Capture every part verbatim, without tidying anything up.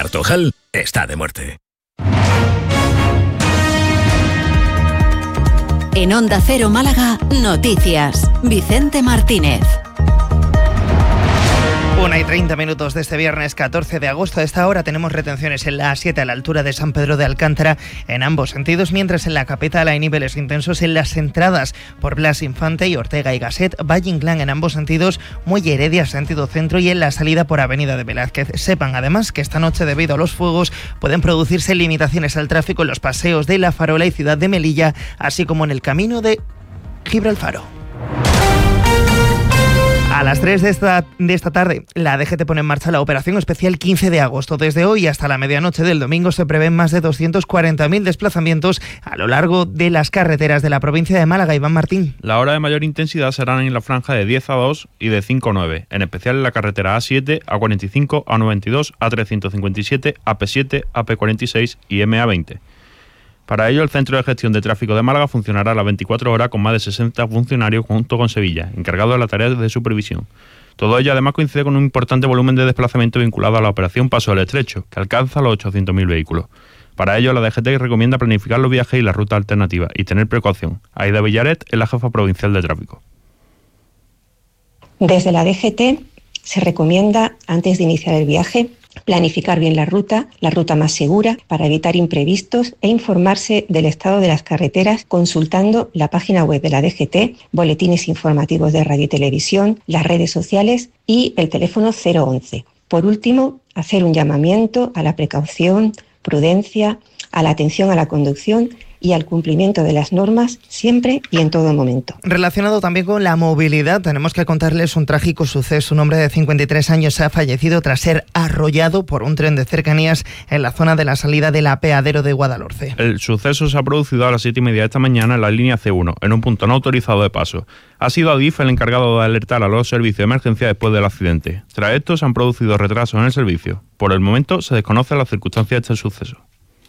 Cartojal está de muerte. En Onda Cero Málaga, noticias. Vicente Martínez. Una y treinta minutos de este viernes catorce de agosto. A esta hora tenemos retenciones en la A siete a la altura de San Pedro de Alcántara en ambos sentidos, mientras en la capital hay niveles intensos en las entradas por Blas Infante y Ortega y Gasset, Valle Inclán en ambos sentidos, Muelle Heredia sentido centro y en la salida por Avenida de Velázquez. Sepan además que esta noche, debido a los fuegos, pueden producirse limitaciones al tráfico en los paseos de La Farola y Ciudad de Melilla, así como en el camino de Gibralfaro. A las tres de esta, de esta tarde, la D G T pone en marcha la operación especial quince de agosto. Desde hoy hasta la medianoche del domingo se prevén más de doscientos cuarenta mil desplazamientos a lo largo de las carreteras de la provincia de Málaga. Iván Martín. La hora de mayor intensidad serán en la franja de diez a dos y de cinco a nueve, en especial en la carretera A siete, A cuarenta y cinco, A noventa y dos, A trescientos cincuenta y siete, A P siete, A P cuarenta y seis y M A veinte. Para ello, el Centro de Gestión de Tráfico de Málaga funcionará a las veinticuatro horas con más de sesenta funcionarios junto con Sevilla, encargados de la tarea de supervisión. Todo ello además coincide con un importante volumen de desplazamiento vinculado a la operación Paso del Estrecho, que alcanza los ochocientos mil vehículos. Para ello, la D G T recomienda planificar los viajes y las rutas alternativas y tener precaución. Aida Villaret es la jefa provincial de tráfico. Desde la D G T se recomienda, antes de iniciar el viaje, planificar bien la ruta, la ruta más segura, para evitar imprevistos e informarse del estado de las carreteras consultando la página web de la D G T, boletines informativos de radio y televisión, las redes sociales y el teléfono cero once. Por último, hacer un llamamiento a la precaución, prudencia, a la atención a la conducción y al cumplimiento de las normas siempre y en todo momento. Relacionado también con la movilidad, tenemos que contarles un trágico suceso. Un hombre de cincuenta y tres años ha fallecido tras ser arrollado por un tren de cercanías en la zona de la salida del apeadero de Guadalhorce. El suceso se ha producido a las siete y media de esta mañana en la línea C uno, en un punto no autorizado de paso. Ha sido Adif el encargado de alertar a los servicios de emergencia después del accidente. Tras esto se han producido retrasos en el servicio. Por el momento se desconocen las circunstancias de este suceso.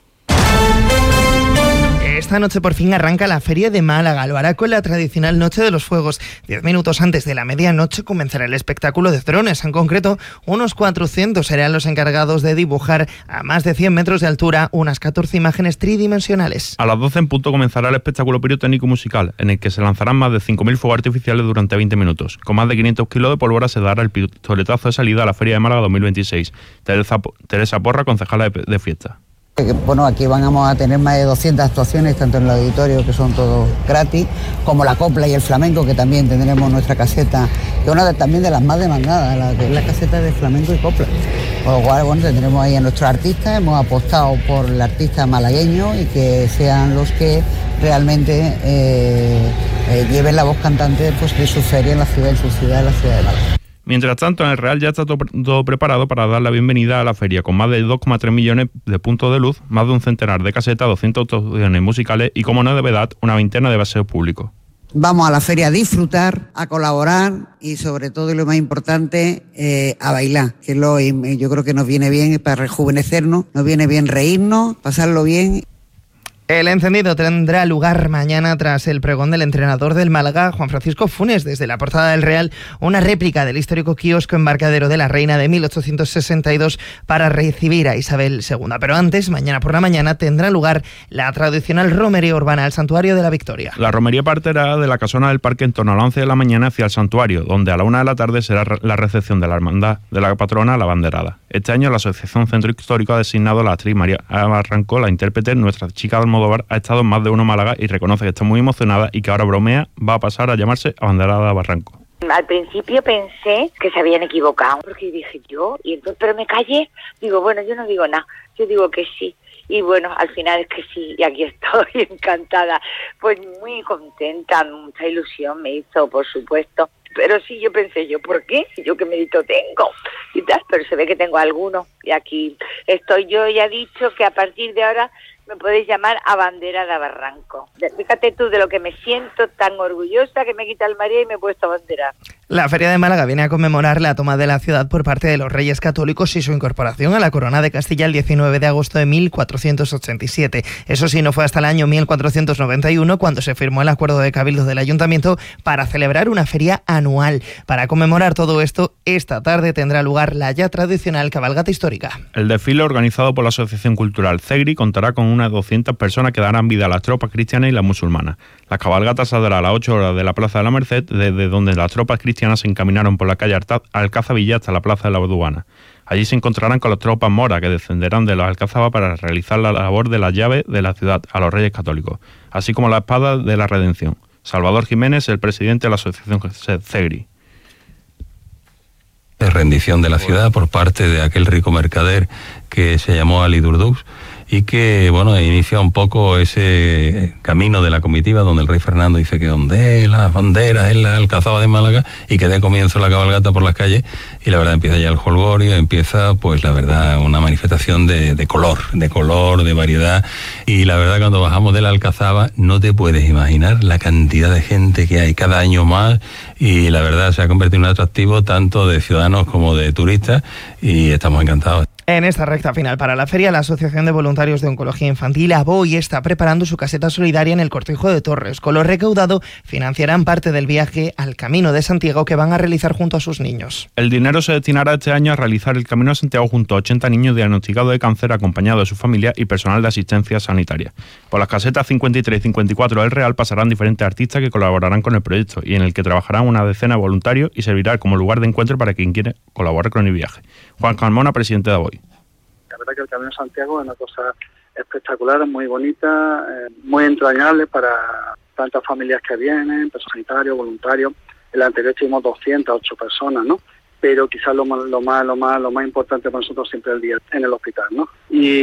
Esta noche por fin arranca la Feria de Málaga. Lo hará con la tradicional Noche de los Fuegos. Diez minutos antes de la medianoche comenzará el espectáculo de drones. En concreto, unos cuatrocientos serán los encargados de dibujar a más de cien metros de altura unas catorce imágenes tridimensionales. A las doce en punto comenzará el espectáculo pirotécnico musical, en el que se lanzarán más de cinco mil fuegos artificiales durante veinte minutos. Con más de quinientos kilos de pólvora se dará el pistoletazo de salida a la Feria de Málaga dos mil veintiséis. Teresa, Teresa Porra, concejala de, de fiesta. Bueno, aquí vamos a tener más de doscientas actuaciones, tanto en el auditorio, que son todos gratis, como la copla y el flamenco, que también tendremos nuestra caseta, que es una de, también de las más demandadas, la que es la caseta de flamenco y copla. Por lo cual, bueno, tendremos ahí a nuestros artistas, hemos apostado por el artista malagueño y que sean los que realmente eh, eh, lleven la voz cantante pues, de su feria en la ciudad, en su ciudad, en la ciudad de Málaga. Mientras tanto, en el Real ya está todo, todo preparado para dar la bienvenida a la feria, con más de dos coma tres millones de puntos de luz, más de un centenar de casetas, doscientas actuaciones musicales y, como novedad, una veintena de paseos públicos. Vamos a la feria a disfrutar, a colaborar y, sobre todo, y lo más importante, eh, a bailar, que es lo, yo creo que nos viene bien para rejuvenecernos, nos viene bien reírnos, pasarlo bien. El encendido tendrá lugar mañana tras el pregón del entrenador del Málaga, Juan Francisco Funes, desde la portada del Real, una réplica del histórico kiosco embarcadero de la Reina de mil ochocientos sesenta y dos para recibir a Isabel segunda. Pero antes, mañana por la mañana, tendrá lugar la tradicional romería urbana al Santuario de la Victoria. La romería partirá de la casona del parque en torno a las once de la mañana hacia el santuario, donde a la una de la tarde será la recepción de la hermandad de la patrona, la banderada. Este año la Asociación Centro Histórico ha designado a la actriz María Barranco, la intérprete, nuestra chica de Almodóvar, ha estado en Más de Uno Málaga y reconoce que está muy emocionada y que ahora bromea, va a pasar a llamarse Abanderada Barranco. Al principio pensé que se habían equivocado, porque dije yo, y entonces, pero me callé, digo, bueno, yo no digo nada, yo digo que sí, y bueno, al final es que sí, y aquí estoy encantada, pues muy contenta, mucha ilusión me hizo, por supuesto, pero sí, yo pensé yo, ¿por qué? Yo qué mérito tengo, y tal, pero se ve que tengo alguno, y aquí estoy. Yo ya he dicho que a partir de ahora me podéis llamar abanderada Barranco. Fíjate tú de lo que me siento tan orgullosa que me quita el María y me he puesto bandera. La Feria de Málaga viene a conmemorar la toma de la ciudad por parte de los Reyes Católicos y su incorporación a la Corona de Castilla el diecinueve de agosto de mil cuatrocientos ochenta y siete. Eso sí, no fue hasta el año mil cuatrocientos noventa y uno cuando se firmó el acuerdo de cabildo del Ayuntamiento para celebrar una feria anual. Para conmemorar todo esto, esta tarde tendrá lugar la ya tradicional cabalgata histórica. El desfile, organizado por la Asociación Cultural CEGRI, contará con unas doscientas personas que darán vida a las tropas cristianas y las musulmanas. La cabalgata saldrá a las ocho horas de la Plaza de la Merced, desde donde las tropas cristianas se encaminaron por la calle Alcázabilla hasta la Plaza de la Aduana. Allí se encontrarán con las tropas moras que descenderán de la Alcazaba para realizar la labor de la llave de la ciudad a los Reyes Católicos, así como la espada de la Redención. Salvador Jiménez, el presidente de la Asociación CEGRI. De rendición de la ciudad por parte de aquel rico mercader que se llamó Ali Durdux y que, bueno, inicia un poco ese camino de la comitiva donde el rey Fernando dice que ondee las banderas en la Alcazaba de Málaga y que dé comienzo la cabalgata por las calles, y la verdad empieza ya el jolgorio, empieza pues la verdad una manifestación de, de color, de color, de variedad, y la verdad cuando bajamos de la Alcazaba no te puedes imaginar la cantidad de gente que hay cada año más, y la verdad se ha convertido en un atractivo tanto de ciudadanos como de turistas y estamos encantados. En esta recta final para la feria, la Asociación de Voluntarios de Oncología Infantil, ABOI, está preparando su caseta solidaria en el Cortijo de Torres. Con lo recaudado, financiarán parte del viaje al Camino de Santiago que van a realizar junto a sus niños. El dinero se destinará este año a realizar el Camino de Santiago junto a ochenta niños diagnosticados de cáncer, acompañados de su familia y personal de asistencia sanitaria. Por las casetas cincuenta y tres y cincuenta y cuatro del Real pasarán diferentes artistas que colaborarán con el proyecto y en el que trabajarán una decena de voluntarios y servirá como lugar de encuentro para quien quiera colaborar con el viaje. Juan Carmona, presidente de ABOI. La verdad que el Camino de Santiago es una cosa espectacular, muy bonita, eh, muy entrañable para tantas familias que vienen, personal sanitario, voluntarios. En el anterior tuvimos doscientas ocho personas, ¿no? Pero quizás lo más, lo más, lo más, lo más importante para nosotros siempre es el día en el hospital, ¿no? Y,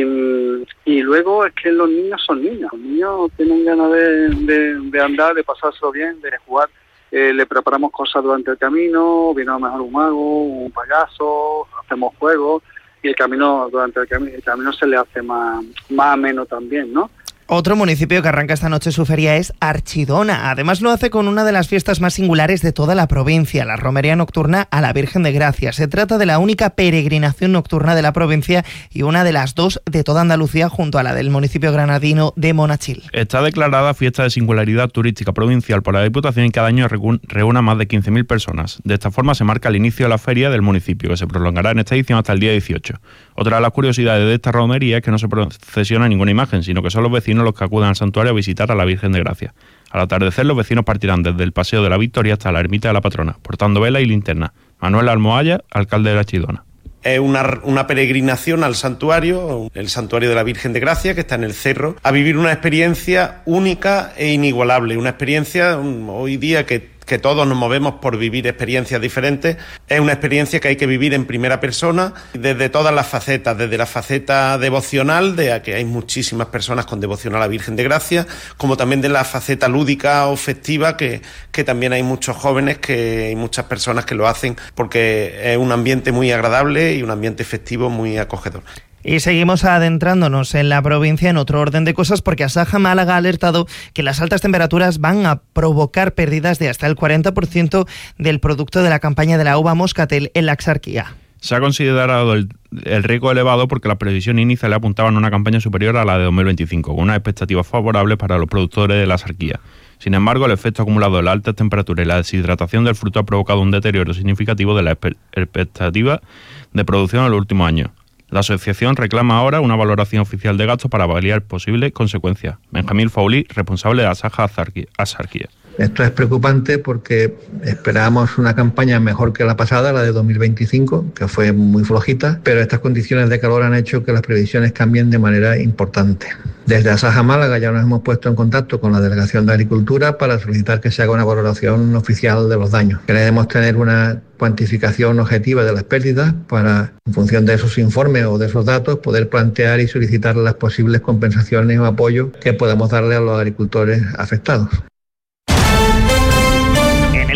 y luego es que los niños son niños, los niños tienen ganas de, de, de andar, de pasárselo bien, de jugar. Eh, le preparamos cosas durante el camino, viene a lo mejor un mago, un payaso, hacemos juegos. Y el camino, durante el camino, el camino se le hace más, más ameno también, ¿no? Otro municipio que arranca esta noche su feria es Archidona. Además lo hace con una de las fiestas más singulares de toda la provincia, la romería nocturna a la Virgen de Gracia. Se trata de la única peregrinación nocturna de la provincia y una de las dos de toda Andalucía junto a la del municipio granadino de Monachil. Está declarada fiesta de singularidad turística provincial por la Diputación y cada año reúne a más de quince mil personas. De esta forma se marca el inicio de la feria del municipio, que se prolongará en esta edición hasta el día dieciocho. Otra de las curiosidades de esta romería es que no se procesiona ninguna imagen, sino que son los vecinos los que acuden al santuario a visitar a la Virgen de Gracia. Al atardecer, los vecinos partirán desde el Paseo de la Victoria hasta la Ermita de la Patrona, portando vela y linterna. Manuel Almohaya, alcalde de Archidona. Es una, una peregrinación al santuario, el santuario de la Virgen de Gracia, que está en el cerro, a vivir una experiencia única e inigualable. Una experiencia, hoy día que que todos nos movemos por vivir experiencias diferentes, es una experiencia que hay que vivir en primera persona desde todas las facetas, desde la faceta devocional, de a que hay muchísimas personas con devoción a la Virgen de Gracia, como también de la faceta lúdica o festiva, que, que también hay muchos jóvenes que, y muchas personas que lo hacen porque es un ambiente muy agradable y un ambiente festivo muy acogedor. Y seguimos adentrándonos en la provincia en otro orden de cosas porque Asaja Málaga ha alertado que las altas temperaturas van a provocar pérdidas de hasta el cuarenta por ciento del producto de la campaña de la uva Moscatel en la Axarquía. Se ha considerado el, el riesgo elevado porque las previsiones iniciales apuntaban a una campaña superior a la de dos mil veinticinco, con unas expectativas favorables para los productores de la Axarquía. Sin embargo, el efecto acumulado de las altas temperaturas y la deshidratación del fruto ha provocado un deterioro significativo de la expectativa de producción en los últimos años. La asociación reclama ahora una valoración oficial de gastos para paliar posibles consecuencias. Benjamín Faulí, responsable de Asaja Axarquía. Esto es preocupante porque esperábamos una campaña mejor que la pasada, la de dos mil veinticinco, que fue muy flojita, pero estas condiciones de calor han hecho que las previsiones cambien de manera importante. Desde Asaja Málaga ya nos hemos puesto en contacto con la Delegación de Agricultura para solicitar que se haga una valoración oficial de los daños. Queremos tener una cuantificación objetiva de las pérdidas para, en función de esos informes o de esos datos, poder plantear y solicitar las posibles compensaciones o apoyos que podamos darle a los agricultores afectados. En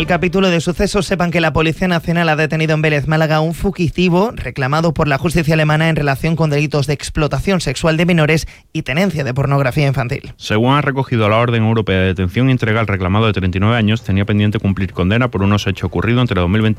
En el capítulo de sucesos, sepan que la Policía Nacional ha detenido en Vélez, Málaga, un fugitivo reclamado por la justicia alemana en relación con delitos de explotación sexual de menores y tenencia de pornografía infantil. Según ha recogido la Orden Europea de Detención, entrega el reclamado de treinta y nueve años tenía pendiente cumplir condena por unos hechos ocurridos entre dos mil veintidós